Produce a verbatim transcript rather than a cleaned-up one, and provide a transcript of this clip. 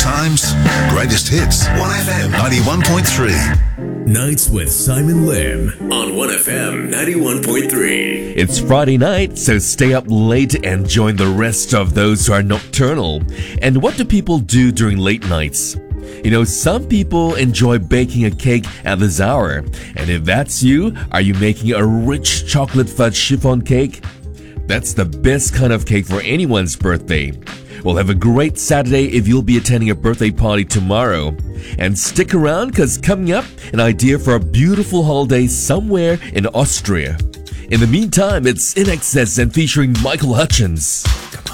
times, greatest hits. one F M ninety-one point three. Nights with Simon Lim on one F M ninety-one point three. It's Friday night, so stay up late and join the rest of those who are nocturnal. And what do people do during late nights? You know, some people enjoy baking a cake at this hour. And if that's you, are you making a rich chocolate fudge chiffon cake? That's the best kind of cake for anyone's birthday. Well, have a great Saturday if you'll be attending a birthday party tomorrow. And stick around, because coming up, an idea for a beautiful holiday somewhere in Austria. In the meantime, it's In Excess and featuring Michael Hutchence.